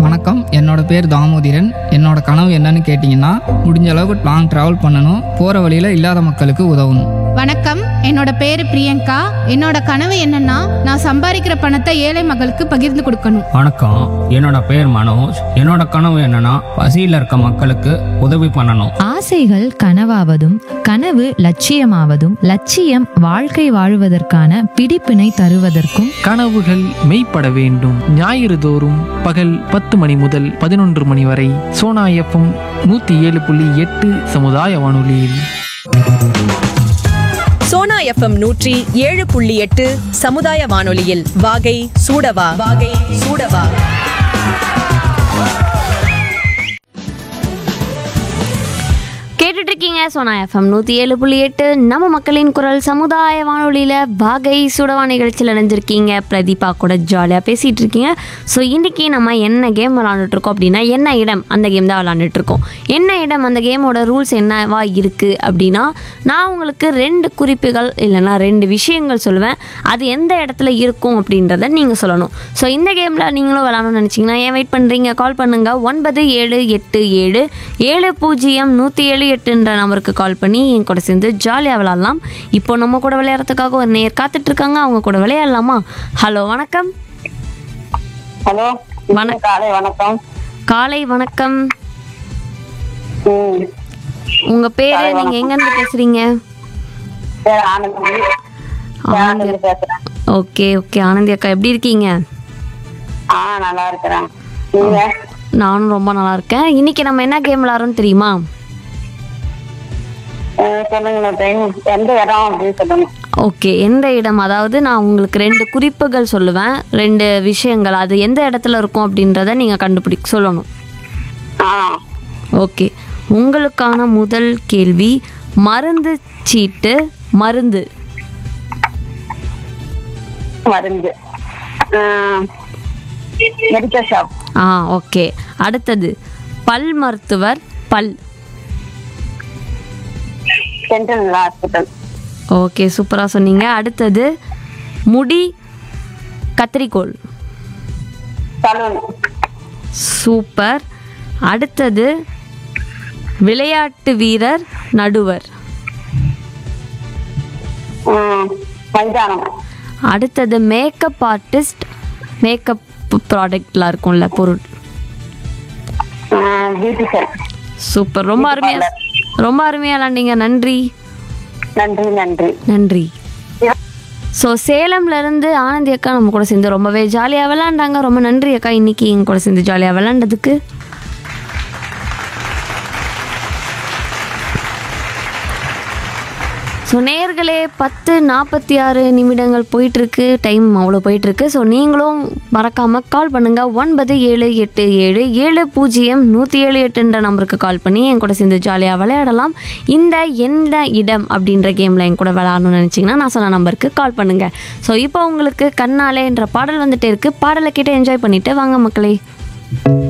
வணக்கம், என்னோட பேர் தாமோதிரன். என்னோட கனவு என்னன்னு கேட்டிங்கன்னா, முடிஞ்ச அளவுக்கு லாங் ட்ராவல் பண்ணணும், போகிற வழியில் இல்லாத மக்களுக்கு உதவணும். வணக்கம், என்னோட பேரு பிரியங்கா. என்னோட கனவு என்னன்னா, நான் சம்பாதிக்கிற பணத்தை ஏழை மக்களுக்கு பகிர்ந்து கொடுக்கணும். வணக்கம், என்னோட பேர் மனோஜ். என்னோட கனவு என்னன்னா பசியில் இருக்க மக்களுக்கு உதவி பண்ணணும். ஆசைகள் கனவாவதும் கனவு லட்சியமாவதும் லட்சியம் வாழ்க்கை வாழுவதற்கான பிடிப்பினை தருவதற்கும் கனவுகள் மெய்ப்பட வேண்டும். ஞாயிறு தோறும் பகல் 10 மணி முதல் 11 மணி வரை சோனா எஃப்எம் 107.8 சமுதாய வானொலியில். சோனா எஃப்எம் 107.8 சமுதாய வானொலியில் வாகை சூடவா கேட்டுட்டு இருக்கீங்க சோனா எஃப்எம் 107.8 நம்ம மக்களின் குரல் சமுதாய வானொலியில் வாகை சுடவா நிகழ்ச்சியில் இணைஞ்சிருக்கீங்க. பிரதீபா கூட ஜாலியாக பேசிகிட்டு இருக்கீங்க. ஸோ இன்றைக்கி நம்ம என்ன கேம் விளாண்டுட்ருக்கோம் அப்படின்னா, என்ன இடம் அந்த கேம் தான் விளாண்டுட்ருக்கோம். என்ன இடம் அந்த கேமோட ரூல்ஸ் என்னவா இருக்குது அப்படின்னா, நான் உங்களுக்கு 2 குறிப்புகள் இல்லைனா 2 விஷயங்கள் சொல்லுவேன். அது எந்த இடத்துல இருக்கும் அப்படின்றத நீங்கள் சொல்லணும். ஸோ இந்த கேமில் நீங்களும் விளாடணும்னு நினச்சிங்கன்னா ஏன் வெயிட் பண்ணுறீங்க? கால் பண்ணுங்கள். 9787700178 நம்பருக்கு கால் பண்ணி என் கூட சேர்ந்து ஜாலியாக விளாட்லாம். இப்போ நம்ம கூட விளையாடுறதுக்காக ஒரு நேர் காத்துட்ருக்காங்க. அவங்க கூட விளையாடலாமா? ஹலோ, வணக்கம். ஹலோ, காலை வணக்கம். காலை வணக்கம். உங்க பேரு, நீங்க எங்க இருந்து பேசுறீங்க? ஆனந்தி பேசுறேன். ஓகே ஓகே, ஆனந்தி அக்கா எப்படி இருக்கீங்க? நல்லா இருக்கிறேன். நீங்க? நானும் ரொம்ப நல்லா இருக்கேன். இன்னைக்கு நம்ம என்ன கேம் விளாட்றோம்னு தெரியுமா? சொல்லுங்க, எந்த இடம் அப்படின்னு சொல்லுங்க. ஓகே, எந்த இடம், அதாவது நான் உங்களுக்கு 2 குறிப்புகள் சொல்லுவேன், 2 விஷயங்கள், அது எந்த இடத்துல இருக்கும் அப்படின்றத நீங்கள் சொல்லணும். ஓகே, உங்களுக்கான முதல் கேள்வி, மருந்து சீட்டு. மருந்து மெடிக்கல் ஷாப். ஓகே. அடுத்தது, பல் மருத்துவர். பல். Central hospital. ஓகே, சூப்பராக சொன்னீங்க. அடுத்தது, முடி கத்திரிக்கோள். சலூன். சூப்பர். அடுத்தது, விளையாட்டு வீரர் நடுவர். மைதானம். அடுத்தது, மேக்கப் ஆர்டிஸ்ட். மேக்கப் ப்ராடக்ட்லாம் இருக்கும்ல, பொருள். பியூட்டிஷியன். சூப்பர், ரொம்ப அருமையாக விளாண்டீங்க. நன்றி நன்றி நன்றி நன்றி. ஸோ சேலம்லேருந்து ஆனந்தி அக்கா நம்ம கூட சேர்ந்து ரொம்பவே ஜாலியாக விளாண்டாங்க. ரொம்ப நன்றி அக்கா, இன்னைக்கு எங்க கூட சேர்ந்து ஜாலியாக விளாண்டதுக்கு. ஸோ நேர்களே, 10:46 நிமிடங்கள் போயிட்டுருக்கு. டைம் அவ்வளோ போயிட்டுருக்கு. ஸோ நீங்களும் மறக்காமல் கால் பண்ணுங்கள். 9787700178 நம்பருக்கு கால் பண்ணி என் கூட சேர்ந்து ஜாலியாக விளையாடலாம். இந்த எந்த இடம் அப்படின்ற கேமில் என் கூட விளையாடணும்னு நினச்சிங்கன்னா நான் சொன்ன நம்பருக்கு கால் பண்ணுங்கள். ஸோ இப்போ உங்களுக்கு கண்ணாலே என்ற பாடல் வந்துட்டே இருக்குது. பாடலை கேட்டு என்ஜாய் பண்ணிவிட்டு வாங்க மக்களே.